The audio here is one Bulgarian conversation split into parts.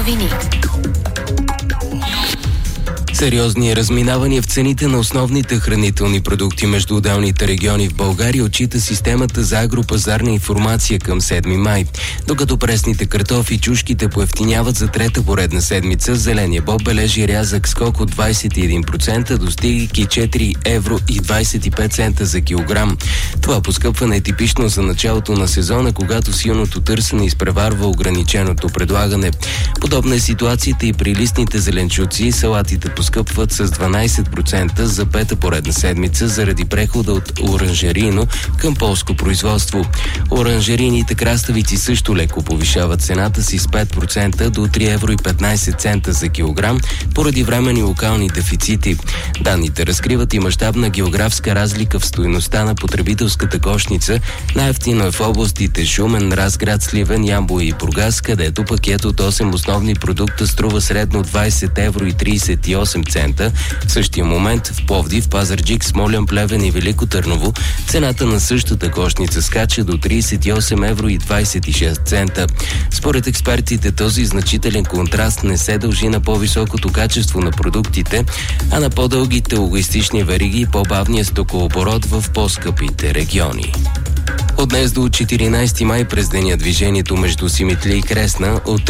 новини. Сериозни разминавания в цените на основните хранителни продукти между отделните региони в България отчита системата за агропазарна информация към 7 май. Докато пресните картофи и чушките поевтиняват за трета поредна седмица, зеления боб бележи рязък скок от 21%, достигайки 4 евро и 25 цента за килограм. Това поскъпване е типично за началото на сезона, когато силното търсене изпреварва ограниченото предлагане. Подобна е ситуацията и при листните зеленчуци и салатите поскъпват с 12% за пета поредна седмица заради прехода от оранжерийно към полско производство. Оранжерийните краставици също леко повишават цената си с 5% до 3 евро и 15 цента за килограм поради временни локални дефицити. Данните разкриват и мащабна географска разлика в стойността на потребителската кошница. Най-евтино е в областите Шумен, Разград, Сливен, Ямбол и Бургас, където пакет от 8 основни продукта струва средно 20 евро и 38 цента. В същия момент в Пловдив, Пазарджик, Смолян, Плевен и Велико Търново цената на същата кошница скача до 38 евро и 26 цента. Според експертите, този значителен контраст не се дължи на по-високото качество на продуктите, а на по-дългите логистични вериги и по-бавния стокооборот в по-скъпите региони. От днес до 14 май през деня движението между Симитли и Кресна от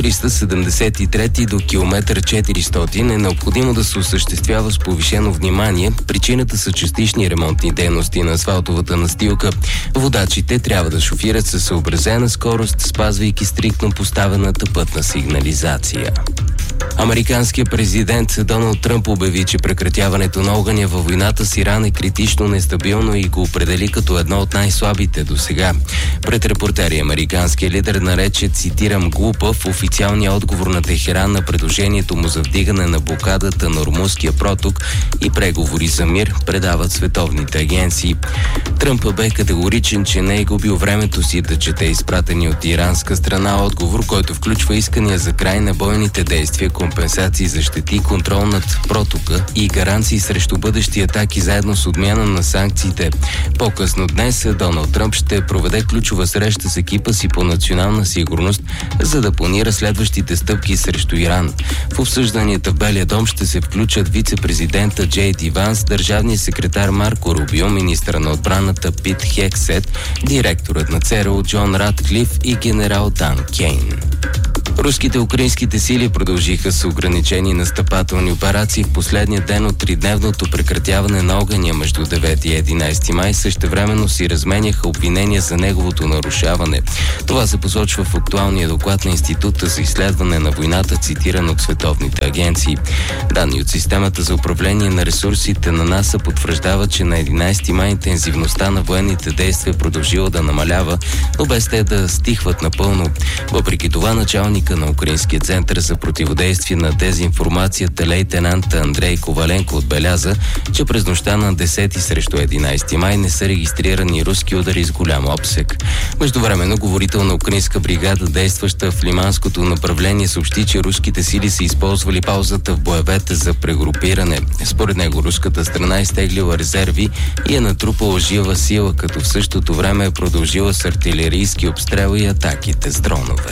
373 до километър 400 е необходимо да се осъществява с повишено внимание. Причината са частични ремонтни дейности на асфалтовата настилка. Водачите трябва да шофират със съобразена скорост, спазвайки стриктно поставената пътна сигнализация. Американският президент Доналд Тръмп обяви, че прекратяването на огъня във войната с Иран е критично нестабилно и го определи като едно от най-слабите до сега. Пред репортери американският лидер нарече, цитирам, глупав официалния отговор на Техеран на предложението му за вдигане на блокадата на Ормузския проток и преговори за мир, предават световните агенции. Тръмп бе категоричен, че не е губил времето си да чете изпратени от иранска страна отговор, който включва искания за край на бойните действия, компенсации за щети, контрол над протока и гаранции срещу бъдещи атаки заедно с отмяна на санкциите. По-късно днес Доналд Тръмп ще проведе ключова среща с екипа си по национална сигурност, за да планира следващите стъпки срещу Иран. В обсъжданията в Белия дом ще се включат вице-президента Джей Ди Ванс, държавният секретар Марко Рубио, министър на отбраната Пит Хексет, директорът на ЦРУ Джон Ратклиф и генерал Дан Кейн. Руските и украинските сили продължиха с ограничени настъпателни операции в последния ден от тридневното прекратяване на огъня между 9 и 11 май. Същевременно си разменяха обвинения за неговото нарушаване. Това се посочва в актуалния доклад на Института за изследване на войната, цитиран от световните агенции. Данни от системата за управление на ресурсите на НАСА потвърждават, че на 11 май интензивността на военните действия продължила да намалява, но без те да стихват напълно. Въпреки това, началника на Украинския център за противодействие на дезинформацията лейтенант Андрей Коваленко отбеляза, че през нощта на 10 срещу 11 май не са регистрирани руски удари с голям обсег. Междувременно говорител на украинска бригада, действаща в лиманското направление, съобщи, че руските сили са използвали паузата в боевете за прегрупиране. Според него руската страна е изтеглила резерви и е натрупала жива сила, като в същото време е продължила с артилерийски обстрел и атаките с дронове.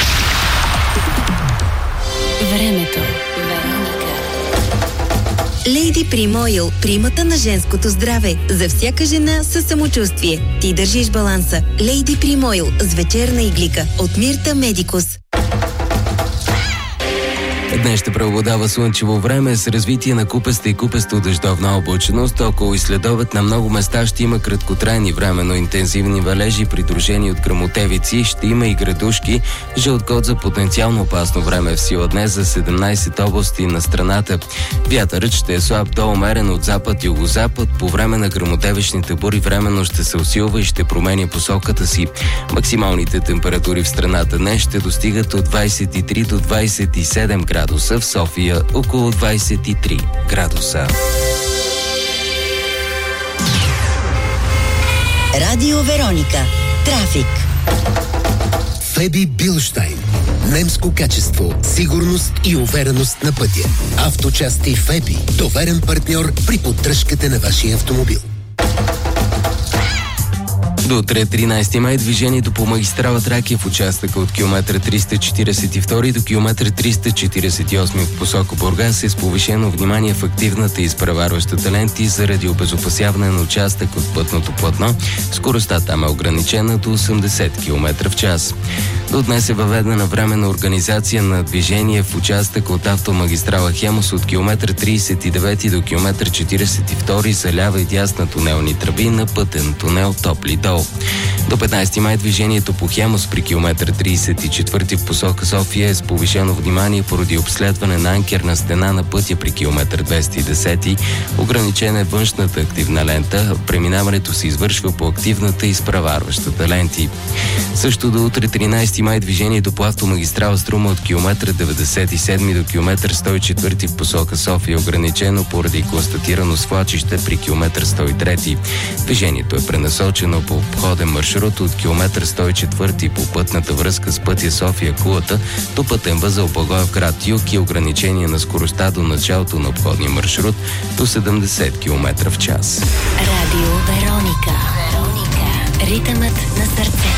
Времето. Лейди Прим Ойл, примата на женското здраве. За всяка жена със самочувствие. Ти държиш баланса. Лейди Прим Ойл с вечерна иглика от Мирта Медикус. Днес ще преобладава слънчево време с развитие на купеста и купесто-дъждовна облачност. Около и следобед на много места ще има краткотрайни временно интензивни валежи, придружени от гръмотевици. Ще има и градушки. Жълт код за потенциално опасно време в сила днес за 17 области на страната. Вятърът ще е слаб до умерен от запад-югозапад. По време на гръмотевичните бури временно ще се усилва и ще променя посоката си. Максималните температури в страната днес ще достигат от 23 до 27 градуса. В София около 23 градуса. Радио Вероника. Трафик. Феби Билштайн. Немско качество, сигурност и увереност на пътя. Авточасти Феби. Доверен партньор при поддръжката на вашия автомобил. До утре 13 май движението по магистрала Тракия в участъка от километър 342 до километър 348 в посока Бургас е с повишено внимание в активната и изпреварващата ленти заради обезопасяване на участък от пътното платно. Скоростта там е ограничена до 80 км в час. До днес е въведена временна организация на движение в участък от автомагистрала Хемус от километър 39 до километър 42 за лява и дясна тунелни тръби на пътен тунел Топли дол. До 15 май движението по Хемус при километър 34 в посока София е с повишено внимание поради обследване на анкерна стена на пътя при километър 210. Ограничена е външната активна лента. Преминаването се извършва по активната и изпреварващата ленти. Също до утре 13 май движението по автомагистрала Струма от километър 97 до километър 104 в посока София е ограничено поради констатирано свлачище при километър 103. Движението е пренасочено по обходен маршрут от километър 104 по пътната връзка с пътя София-Кулата до пътен възел Благоевград юг и ограничение на скоростта до началото на обходния маршрут до 70 км в час. Радио Вероника. Ритъмът на сърцето.